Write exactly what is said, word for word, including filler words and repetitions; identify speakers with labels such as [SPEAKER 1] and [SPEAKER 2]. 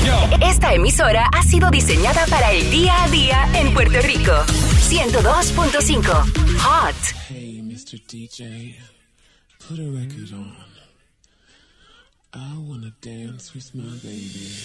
[SPEAKER 1] Esta emisora ha sido diseñada para el día a día en Puerto Rico. ciento dos punto cinco Hot.
[SPEAKER 2] Hey, mister D J, put a record on. I wanna dance with my baby.